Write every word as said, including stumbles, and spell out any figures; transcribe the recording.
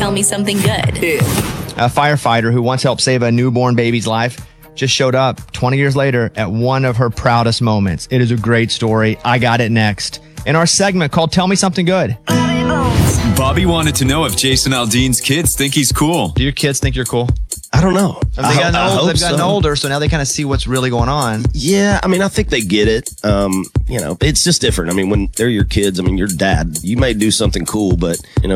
Tell Me Something Good. A firefighter who once helped save a newborn baby's life just showed up twenty years later at one of her proudest moments. It is a great story. I got it next in our segment called Tell Me Something Good. Bobby wanted to know if Jason Aldean's kids think he's cool. Do your kids think you're cool? I don't know. They've I gotten, ho- I old, hope they've gotten so. older, so now they kind of see what's really going on. Yeah, I mean, I think they get it. Um, you know, it's just different. I mean, when they're your kids, I mean, your dad, you may do something cool, but, you know,